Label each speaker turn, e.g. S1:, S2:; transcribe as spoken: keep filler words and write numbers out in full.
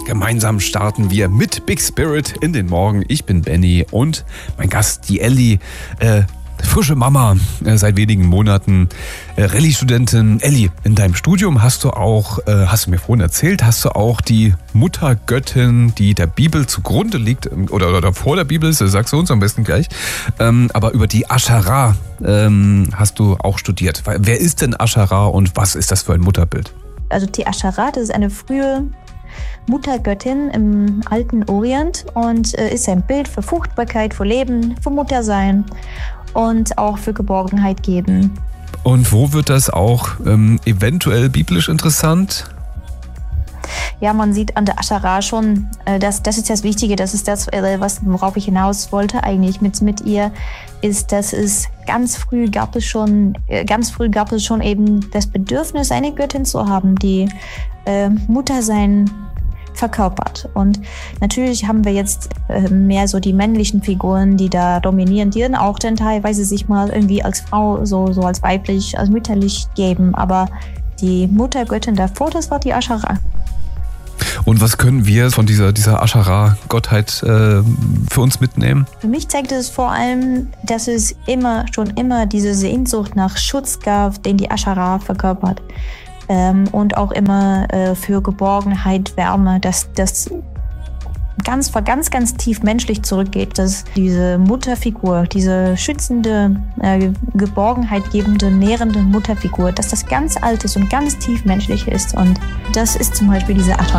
S1: Gemeinsam starten wir mit Big Spirit in den Morgen. Ich bin Benny und mein Gast, die Elli, äh, frische Mama, äh, seit wenigen Monaten, äh, Rallye-Studentin. Elli, in deinem Studium hast du auch, äh, hast du mir vorhin erzählt, hast du auch die Muttergöttin, die der Bibel zugrunde liegt, oder, oder vor der Bibel ist, das sagst du uns am besten gleich, ähm, aber über die Aschera ähm, hast du auch studiert. Wer ist denn Aschera und was ist das für ein Mutterbild?
S2: Also die Aschera, das ist eine frühe Muttergöttin im alten Orient und äh, ist ein Bild für Fruchtbarkeit, für Leben, für Muttersein und auch für Geborgenheit geben.
S1: Und wo wird das auch ähm, eventuell biblisch interessant?
S2: Ja, man sieht an der Aschera schon, äh, das, das ist das Wichtige, das ist das, äh, was, worauf ich hinaus wollte eigentlich mit, mit ihr, ist, dass es ganz früh gab es schon, äh, ganz früh gab es schon eben das Bedürfnis, eine Göttin zu haben, die äh, Muttersein verkörpert. Und natürlich haben wir jetzt äh, mehr so die männlichen Figuren, die da dominieren, die dann auch dann teilweise sich mal irgendwie als Frau, so, so als weiblich, als mütterlich geben. Aber die Muttergöttin davor, das war die Aschera.
S1: Und was können wir von dieser, dieser Aschera-Gottheit äh, für uns mitnehmen?
S2: Für mich zeigt es vor allem, dass es immer, schon immer diese Sehnsucht nach Schutz gab, den die Aschera verkörpert. Ähm, und auch immer äh, für Geborgenheit, Wärme, dass das ganz, ganz, ganz tief menschlich zurückgeht, dass diese Mutterfigur, diese schützende, äh, Geborgenheit gebende, nährende Mutterfigur, dass das ganz alt ist und ganz tief menschlich ist. Und das ist zum Beispiel diese Aschera.